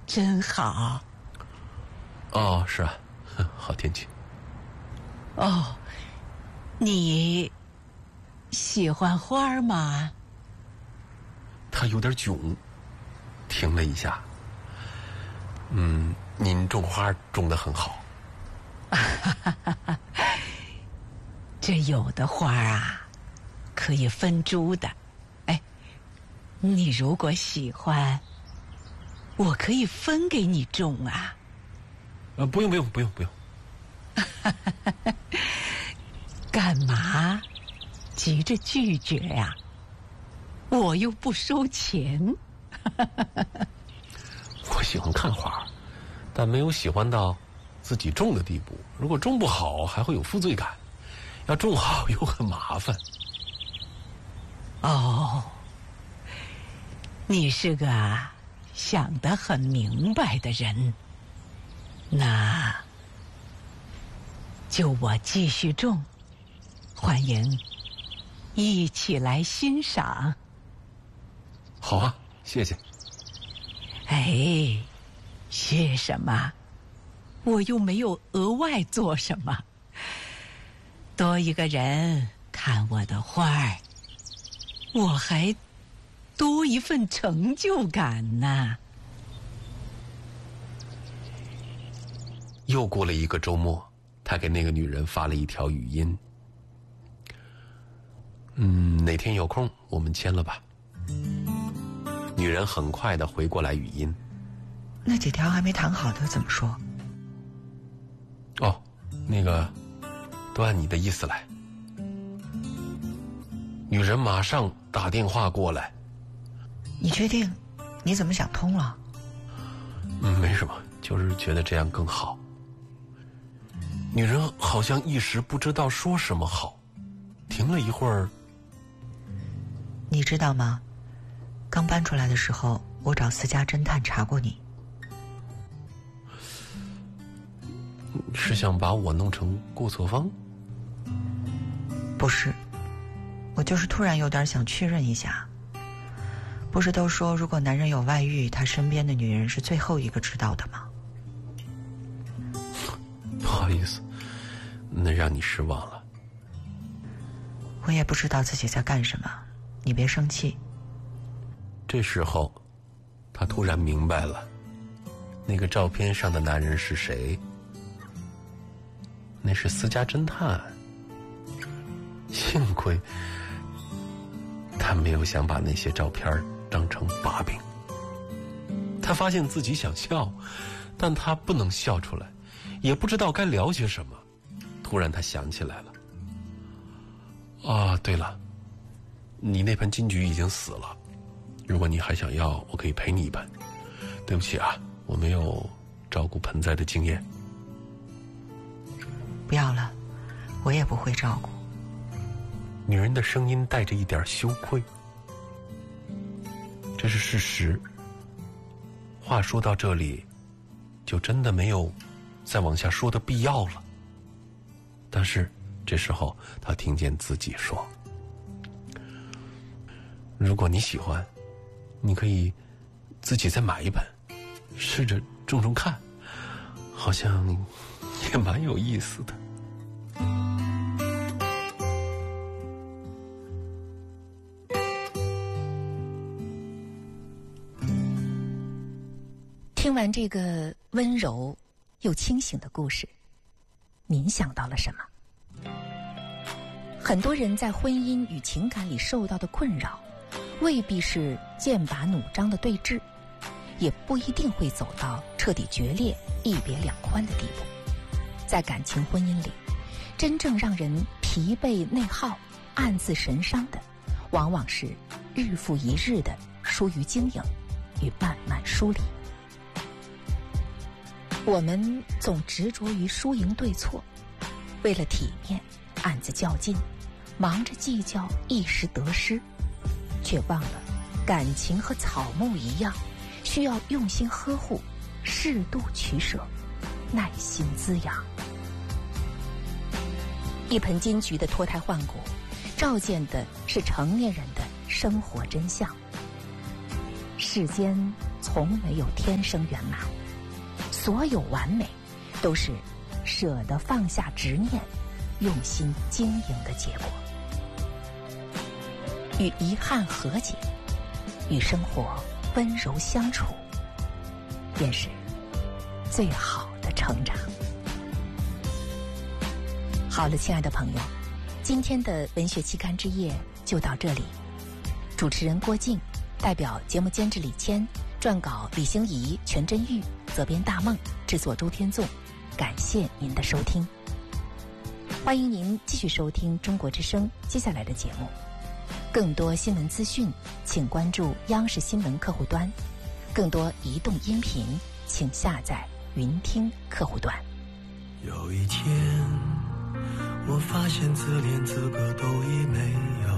真好。 哦，是啊，好天气。 哦，你喜欢花吗？ 他有点囧，停了一下。您种花种得很好。 这有的花啊，可以分株的。哎，你如果喜欢，我可以分给你种啊。 不用。 干嘛急着拒绝呀？我又不收钱。 我喜欢看花，但没有喜欢到自己种的地步。如果种不好，还会有负罪感；要种好又很麻烦。 哦，你是个想得很明白的人。那就我继续种，欢迎一起来欣赏。 好啊，谢谢。 哎，谢什么？我又没有额外做什么。多一个人看我的花儿，我还多一份成就感呢。 又过了一个周末，他给那个女人发了一条语音。哪天有空我们签了吧。女人很快地回过来语音。 那几条还没谈好的怎么说？ 哦，那个都按你的意思来。女人马上打电话过来。 你确定？你怎么想通了？ 没什么，就是觉得这样更好。女人好像一时不知道说什么好，停了一会儿。 你知道吗？刚搬出来的时候，我找私家侦探查过你。 是想把我弄成过错方？ 不是，我就是突然有点想确认一下。不是都说如果男人有外遇，他身边的女人是最后一个知道的吗？ 不好意思，那让你失望了。 我也不知道自己在干什么，你别生气。 这时候他突然明白了，那个照片上的男人是谁。那是私家侦探。幸亏他没有想把那些照片当成把柄。他发现自己想笑，但他不能笑出来，也不知道该聊些什么。突然他想起来了。啊，对了，你那盆金桔已经死了，如果你还想要，我可以赔你一盆。对不起啊，我没有照顾盆栽的经验。 不要了，我也不会照顾。 女人的声音带着一点羞愧。这是事实。话说到这里，就真的没有再往下说的必要了。但是这时候他听见自己说，如果你喜欢，你可以自己再买一盆，试着种种看，好像也蛮有意思的。 听完这个温柔又清醒的故事，您想到了什么？很多人在婚姻与情感里受到的困扰，未必是剑拔弩张的对峙，也不一定会走到彻底决裂、一别两宽的地步。在感情婚姻里，真正让人疲惫内耗、暗自神伤的，往往是日复一日的疏于经营与慢慢疏离。我们总执着于输赢对错，为了体面暗自较劲，忙着计较一时得失，却忘了感情和草木一样，需要用心呵护，适度取舍，耐心滋养。一盆金桔的脱胎换骨，照见的是成年人的生活真相。世间从没有天生圆满，所有完美都是舍得放下执念，用心经营的结果。与遗憾和解，与生活温柔相处，便是最好的成长。好了，亲爱的朋友，今天的文学期刊之夜就到这里。主持人郭靖，代表节目监制李谦，撰稿李兴怡、全真玉，责编大梦，制作周天纵。感谢您的收听，欢迎您继续收听中国之声接下来的节目。更多新闻资讯，请关注央视新闻客户端；更多移动音频，请下载云听客户端。 有一天，我发现自怜资格都已没有。